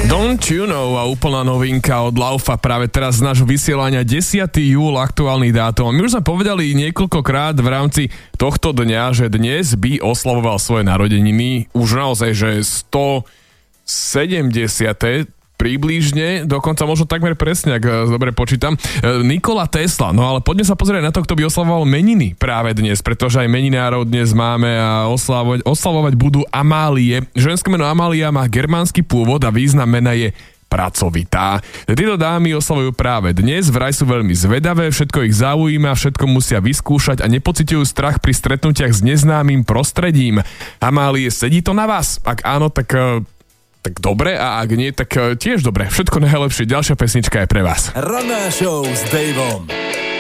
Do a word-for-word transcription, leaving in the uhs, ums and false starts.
Don't you know a úplná novinka od Laufa práve teraz z nášho vysielania desiateho júla aktuálny dátum. My už sme povedali niekoľkokrát v rámci tohto dňa, že dnes by oslavoval svoje narodeniny už naozaj, že stosedemdesiate približne, dokonca možno takmer presne, ak dobre počítam, Nikola Tesla. No ale poďme sa pozrieť na to, kto by oslavoval meniny práve dnes, pretože aj meninárov dnes máme a oslavovať, oslavovať budú Amálie. Ženské meno Amália má germánsky pôvod a význam mena je pracovitá. Tieto dámy oslavujú práve dnes, vraj sú veľmi zvedavé, všetko ich zaujíma, všetko musia vyskúšať a nepociťujú strach pri stretnutiach s neznámym prostredím. Amálie, sedí to na vás? Ak áno, tak tak dobre, a ak nie, tak tiež dobre. Všetko najlepšie. Ďalšia pesnička je pre vás. Ranná show s Davom.